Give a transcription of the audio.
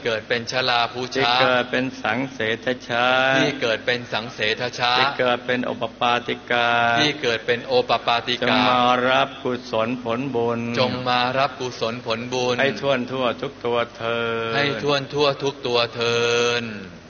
เกิดเป็นชลาภูชาที่เกิดเป็นสังเสทชาที่เกิดเป็นสังเสทชาที่เกิดเป็นโอปปาติกาที่เกิดเป็นโอปปาติกาจงมารับกุศลผลบุญจงมารับกุศลผลบุญให้ทั่วทุกตัวเธอให้ทั่วทุกตัวเธอ